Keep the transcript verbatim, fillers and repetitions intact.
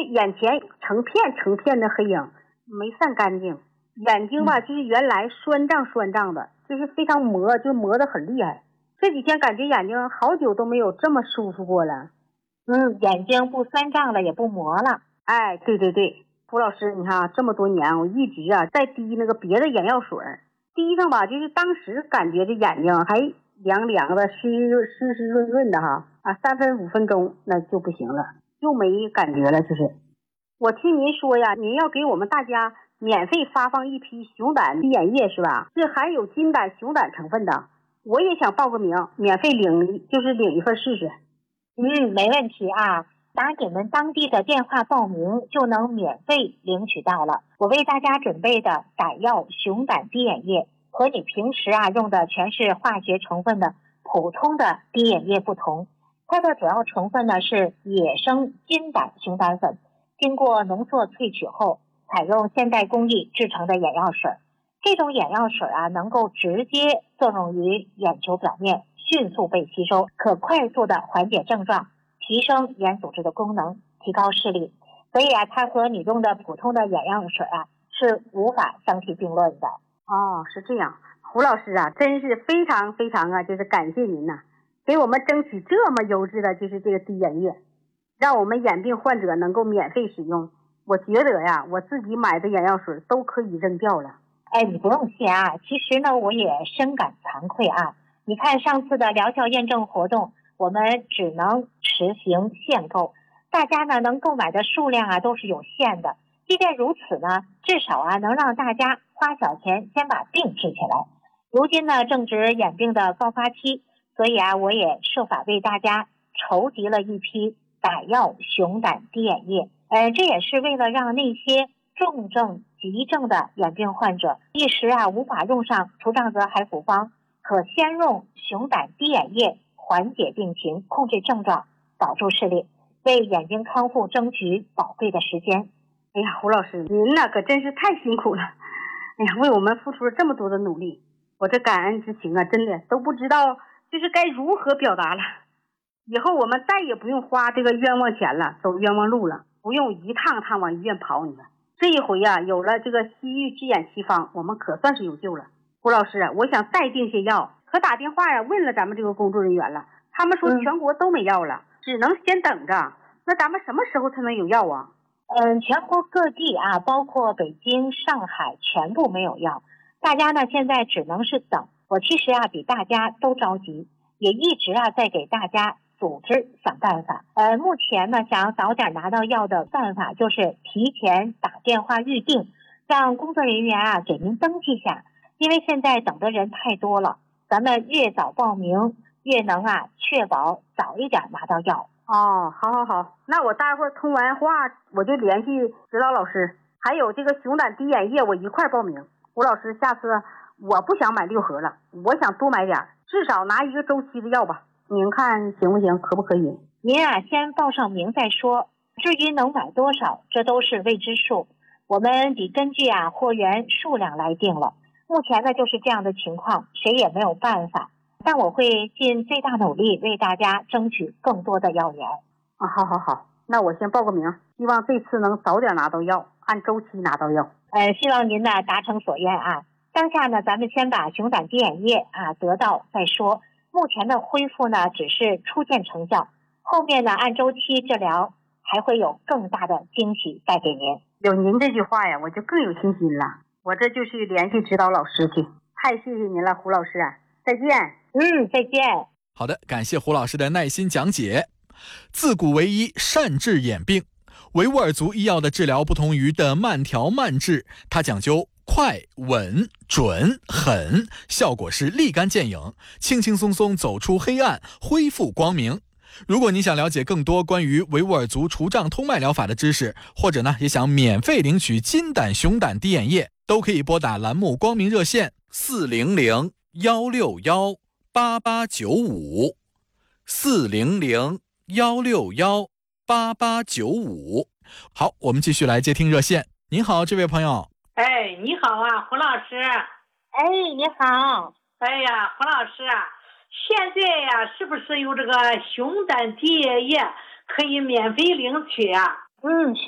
眼前成片成片的黑影，没散干净。眼睛吧，就是原来酸胀酸胀的，就是非常磨，就磨得很厉害。这几天感觉眼睛好久都没有这么舒服过了。 嗯，眼睛不酸胀了，也不磨了。 哎，对对对，胡老师，你看啊，这么多年我一直啊在滴那个别的眼药水，滴上吧，就是当时感觉这眼睛还凉凉的，湿湿湿润润的哈啊，三分五分钟那就不行了，就没感觉了。就是我听您说呀，您要给我们大家免费发放一批熊胆滴眼液是吧？是含有金胆、熊胆成分的。我也想报个名，免费领，就是领一份试试。 嗯，没问题啊，打你们当地的电话报名就能免费领取到了。我为大家准备的胆药熊胆滴眼液和你平时啊用的全是化学成分的普通的滴眼液不同，它的主要成分呢是野生金胆熊胆粉，经过浓缩萃取后，采用现代工艺制成的眼药水。这种眼药水啊，能够直接作用于眼球表面，迅速被吸收，可快速的缓解症状，提升眼组织的功能，提高视力。所以啊，它和你用的普通的眼药水啊是无法相提并论的。 哦，是这样。胡老师啊，真是非常非常啊，就是感谢您呐、啊，给我们争取这么优质的就是这个滴眼液，让我们眼病患者能够免费使用。我觉得呀，我自己买的眼药水都可以扔掉了。 哎，你不用谢啊，其实呢，我也深感惭愧啊。你看上次的疗效验证活动，我们只能实行限购，大家呢能购买的数量啊都是有限的。即便如此呢，至少啊能让大家花小钱先把病治起来。如今呢正值眼病的高发期，所以啊我也设法为大家筹集了一批胆药熊胆滴眼液，呃，这也是为了让那些重症急症的眼病患者一时啊无法用上除障泽海辅方，可先用熊胆滴眼液缓解病情，控制症状，保住视力，为眼睛康复争取宝贵的时间。 哎呀，胡老师，您那可真是太辛苦了。哎呀，为我们付出了这么多的努力，我这感恩之情啊，真的都不知道就是该如何表达了。以后我们再也不用花这个冤枉钱了，走冤枉路了，不用一趟趟往医院跑。你看这一回呀、啊，有了这个西域治眼七方，我们可算是有救了。胡老师啊，我想再订些药，可打电话呀问了咱们这个工作人员了，他们说全国都没药了、嗯、只能先等着。那咱们什么时候才能有药啊？ 嗯，全国各地啊，包括北京、上海，全部没有药。大家呢现在只能是等。我其实啊比大家都着急，也一直啊在给大家组织想办法。呃，目前呢想早点拿到药的办法就是提前打电话预定，让工作人员啊给您登记下。因为现在等的人太多了，咱们越早报名，越能啊确保早一点拿到药。 哦，好好好，那我待会儿通完话我就联系指导老师，还有这个熊胆滴眼液我一块报名。胡老师，下次我不想买六盒了，我想多买点，至少拿一个周期的药吧，您看行不行，可不可以？ 您啊先报上名再说，至于能买多少，这都是未知数，我们得根据啊货源数量来定了。目前呢就是这样的情况，谁也没有办法，但我会尽最大努力为大家争取更多的药源。 啊，好好好，那我先报个名，希望这次能早点拿到药，按周期拿到药。 呃，希望您呢达成所愿啊。当下呢，咱们先把熊胆滴眼液啊得到再说。目前的恢复呢只是初见成效，后面呢按周期治疗，还会有更大的惊喜带给您。 有您这句话呀，我就更有信心了。我这就去联系指导老师去。太谢谢您了，胡老师啊，再见。 嗯，再见。 好的，感谢胡老师的耐心讲解。自古为医，善治眼病。维吾尔族医药的治疗不同于的慢调慢治，它讲究快、稳、准、狠，效果是立竿见影，轻轻松松走出黑暗，恢复光明。如果你想了解更多关于维吾尔族除障通脉疗法的知识，或者呢也想免费领取金胆熊胆滴眼液，都可以拨打栏目光明热线四零零幺六幺八八九五四零零幺六幺八八九五。好，我们继续来接听热线。您好，这位朋友。 哎，你好啊，胡老师。 哎，你好。 哎呀，胡老师啊，现在呀，是不是有这个熊胆滴眼液可以免费领取啊？ 嗯，